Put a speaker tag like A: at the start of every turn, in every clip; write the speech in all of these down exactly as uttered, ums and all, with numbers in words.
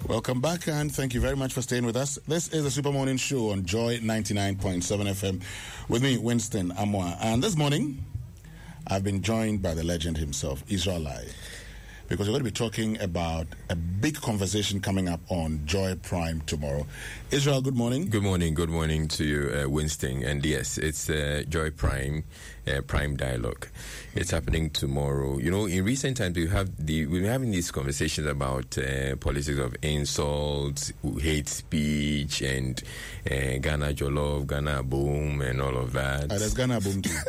A: Welcome back, and thank you very much for staying with us. This is the Super Morning Show on Joy ninety-nine point seven F M with me, Winston Amwa. And this morning, I've been joined by the legend himself, Israel Lai, because we're going to be talking about a big conversation coming up on Joy Prime tomorrow. Israel, good morning.
B: Good morning. Good morning to you, uh, Winston. And yes, it's uh, Joy Prime, uh, Prime Dialogue. It's happening tomorrow. You know, in recent times, we have the we've been having these conversations about uh, politics of insults, hate speech, and uh, Ghana Jollof, Ghana Boom, and all of that.
A: Uh, there's Ghana Boom too.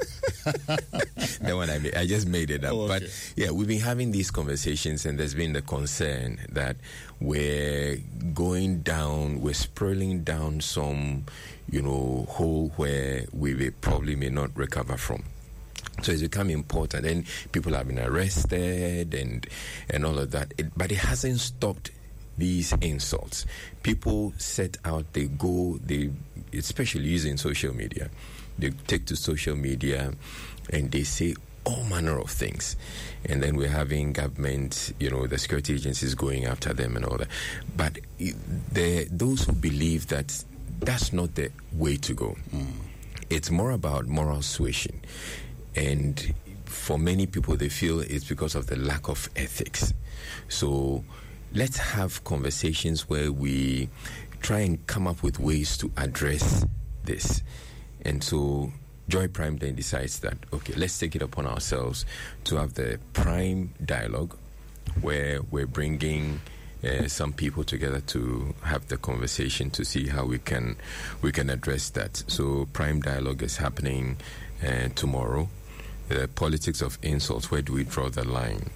B: That one I made, I just made it up.
A: Oh, okay.
B: But yeah, we've been having these conversations, and there's been the concern that we're going down, we're spiraling down some, you know, hole where we may, probably may not recover from. So it's become important, and people have been arrested and and all of that. It, but it hasn't stopped these insults. People set out, they go, they especially using social media. They take to social media and they say all manner of things. And then we're having government, you know, the security agencies going after them and all that. But the, those who believe that that's not the way to go. Mm. It's more about moral suasion. And for many people, they feel it's because of the lack of ethics. So let's have conversations where we try and come up with ways to address this. And so Joy Prime then decides that, okay, let's take it upon ourselves to have the Prime Dialogue, where we're bringing uh, some people together to have the conversation to see how we can we can address that. So Prime Dialogue is happening uh, tomorrow. The politics of insults, where do we draw the line?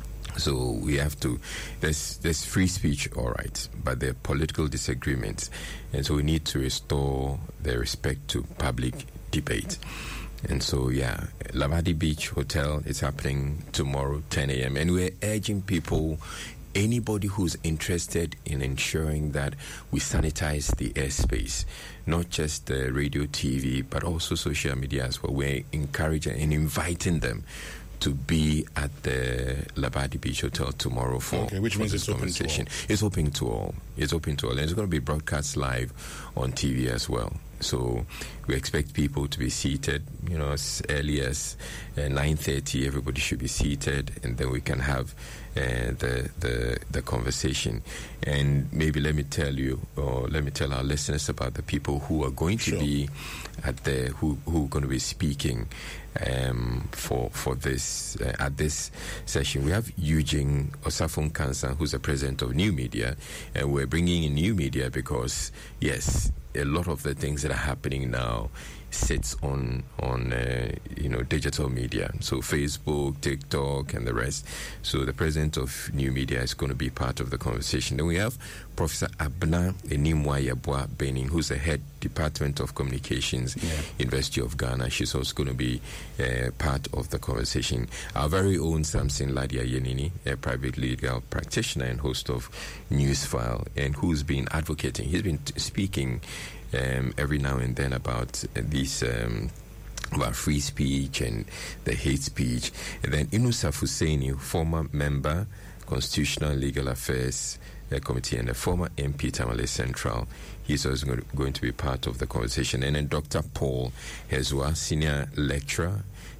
B: So we have to, there's, there's free speech, all right, but there are political disagreements. And so we need to restore the respect to public debate. And so, yeah, Labadi Beach Hotel is happening tomorrow, ten a.m. And we're urging people, anybody who's interested in ensuring that we sanitize the airspace, not just the radio, T V, but also social media as well. We're encouraging and inviting them to be at the Labadi Beach Hotel tomorrow for,
A: okay, which
B: for
A: means
B: this
A: it's
B: conversation.
A: Open to all.
B: It's open to all. It's open to all. And it's going to be broadcast live on T V as well. So we expect people to be seated, you know, as early as uh, nine thirty. Everybody should be seated, and then we can have uh, the the the conversation. And maybe let me tell you, or let me tell our listeners about the people who are going to
A: sure.
B: be at the who who are going to be speaking um, for for this uh, at this session. We have Eugene Osafon Kansa, who's the president of New Media, and we're bringing in New Media because yes, a lot of the things that are happening now sits on on uh, you know digital media, so Facebook, TikTok, and the rest. So the president of New Media is going to be part of the conversation. Then we have Professor Abna Enimwa Yabwa Bening, who's the head Department of Communications, yeah. University of Ghana. She's also going to be uh, part of the conversation. Our very own Samson Ladia Yenini, a private legal practitioner and host of Newsfile, and who's been advocating. He's been t- speaking Um, every now and then about uh, these um, about free speech and the hate speech. And then Inusaf Husseini, former member, Constitutional and Legal Affairs uh, Committee, and a former M P Tamale Central. He's also going to be part of the conversation. And then Doctor Paul Hezwa, senior lecturer